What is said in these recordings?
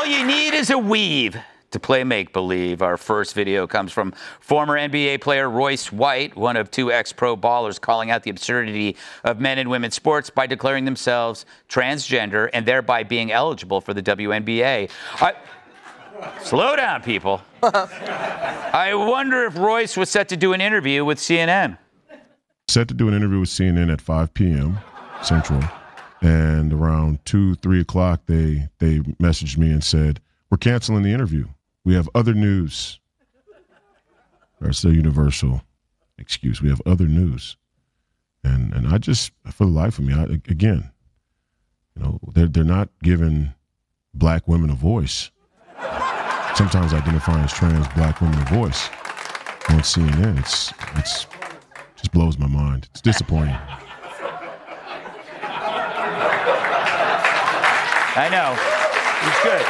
All you need is a weave to play make-believe. Our first video comes from former NBA player Royce White, one of two ex-pro ballers, calling out the absurdity of men and women's sports by declaring themselves transgender and thereby being eligible for the WNBA. Slow down, people. I wonder if Royce was set to do an interview with CNN. Set to do an interview with CNN at 5 p.m. Central. And around 2, 3 o'clock, they messaged me and said, "We're canceling the interview. We have other news." That's the universal excuse. We have other news. And I just, for the life of me, again, they're not giving black women a voice. Sometimes identifying as trans black women a voice on CNN. It's just blows my mind. It's disappointing. I know. He's good.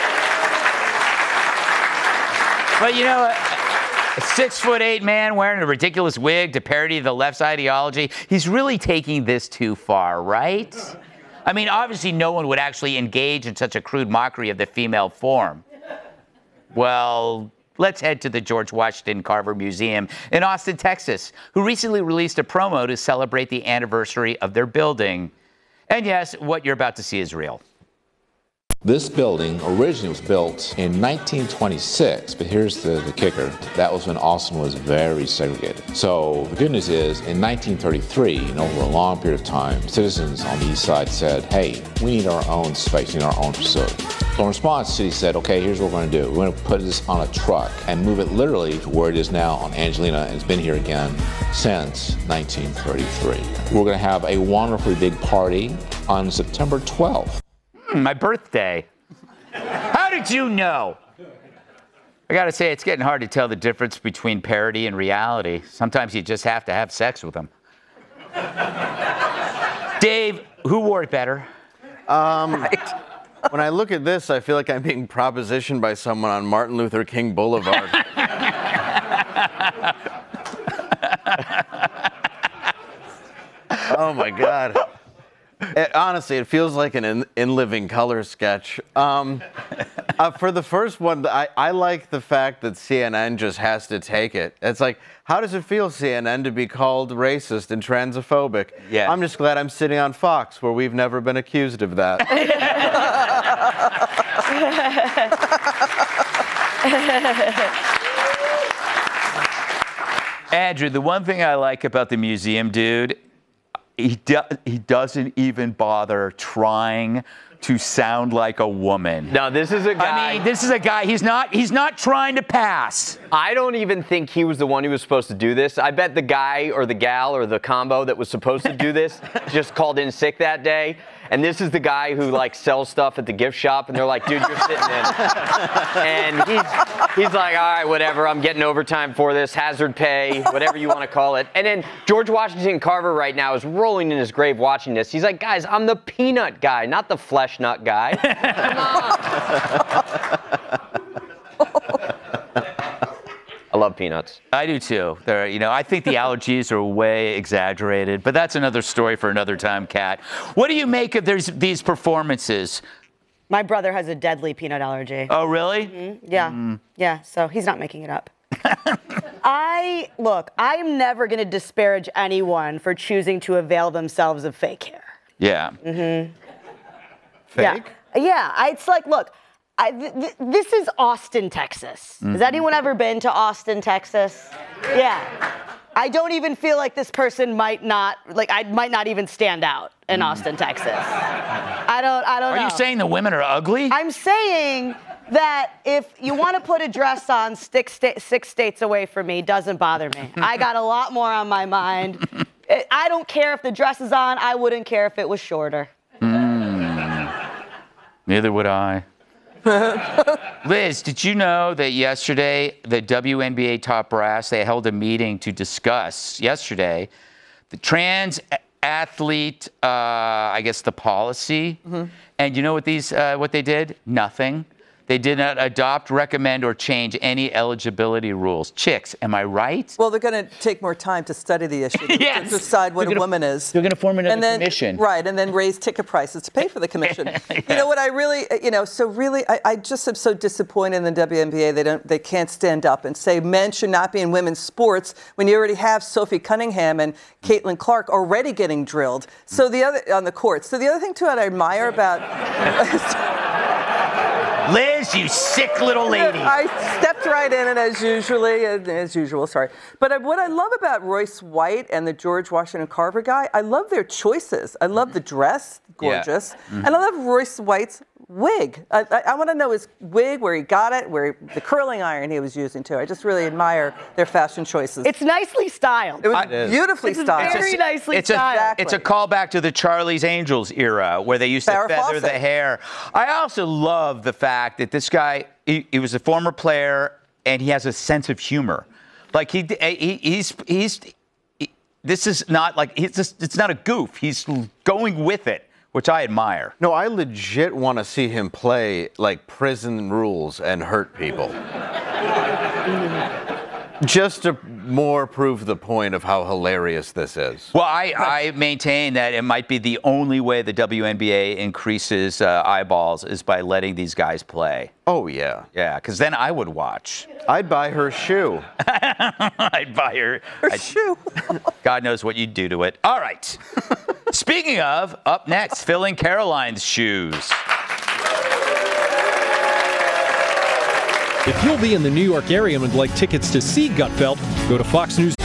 But a 6'8" man wearing a ridiculous wig to parody the left's ideology, he's really taking this too far, right? I mean, obviously no one would actually engage in such a crude mockery of the female form. Well, let's head to the George Washington Carver Museum in Austin, Texas, who recently released a promo to celebrate the anniversary of their building. And yes, what you're about to see is real. This building originally was built in 1926, but here's the kicker. That was when Austin was very segregated. So the good news is, in 1933, and over a long period of time, citizens on the east side said, hey, we need our own space, we need our own facility. So in response, the city said, okay, here's what we're going to do. We're going to put this on a truck and move it literally to where it is now on Angelina, and it's been here again since 1933. We're going to have a wonderfully big party on September 12th. My birthday. How did you know? I gotta say, it's getting hard to tell the difference between parody and reality. Sometimes you just have to have sex with them. Dave, who wore it better? Right? When I look at this, I feel like I'm being propositioned by someone on Martin Luther King Boulevard. Oh my God. Honestly, it feels like an in living color sketch. For the first one, I like the fact that CNN just has to take it. It's like, how does it feel, CNN, to be called racist and transphobic? Yeah. I'm just glad I'm sitting on Fox, where we've never been accused of that. Andrew, the one thing I like about the museum dude, he doesn't even bother trying to sound like a woman. No, this is a guy. I mean, this is a guy, he's not trying to pass. I don't even think he was the one who was supposed to do this. I bet the guy or the gal or the combo that was supposed to do this just called in sick that day. And this is the guy who sells stuff at the gift shop, and they're like, dude, you're sitting in. And he's like, all right, whatever, I'm getting overtime for this, hazard pay, whatever you want to call it. And then George Washington Carver right now is rolling in his grave watching this. He's like, guys, I'm the peanut guy, not the flesh nut guy. Come on. I love peanuts. I do too. I think the allergies are way exaggerated, but that's another story for another time, Kat. What do you make of these performances? My brother has a deadly peanut allergy. Oh, really? Mm-hmm. Yeah. Yeah, so he's not making it up. I am never going to disparage anyone for choosing to avail themselves of fake hair. Yeah. Mm-hmm. Fake? Yeah. It's like, look, this is Austin, Texas. Mm-hmm. Has anyone ever been to Austin, Texas? Yeah. I don't even feel like this person might not even stand out in Austin, Texas. I don't know. Are you saying the women are ugly? I'm saying that if you want to put a dress on 6 states away from me, doesn't bother me. I got a lot more on my mind. I don't care if the dress is on. I wouldn't care if it was shorter. Neither would I. Liz, did you know that yesterday the WNBA top brass, they held a meeting to discuss yesterday the trans athlete, the policy. Mm-hmm. And you know what they did? Nothing. They did not adopt, recommend, or change any eligibility rules. Chicks, am I right? Well, they're going to take more time to study the issue to decide what a woman is. They're going to form another commission. Right, and then raise ticket prices to pay for the commission. You know what I really, I just am so disappointed in the WNBA. They can't stand up and say men should not be in women's sports when you already have Sophie Cunningham and Caitlin Clark already getting drilled. So on the court. So the other thing too I admire about Liz, you sick little lady. I stepped right in it as usual, sorry. But what I love about Royce White and the George Washington Carver guy, I love their choices. I love the dress, gorgeous. Yeah. And I love Royce White's wig. I want to know his wig, where he got it, the curling iron he was using too. I just really admire their fashion choices. It's nicely styled. It was beautifully styled. Very nicely styled. It's a callback to the Charlie's Angels era where they used to feather the hair. I also love the fact that this guy, he was a former player and he has a sense of humor. Like this is not like, it's not a goof. He's going with it, which I admire. No, I legit want to see him play like prison rules and hurt people. Just to more prove the point of how hilarious this is. Well, I maintain that it might be the only way the WNBA increases eyeballs is by letting these guys play. Oh, yeah. Yeah, because then I would watch. I'd buy her shoe. I'd buy her shoe. God knows what you'd do to it. All right. Speaking of, up next, filling Caroline's shoes. If you'll be in the New York area and would like tickets to see Gutfeld, go to Fox News.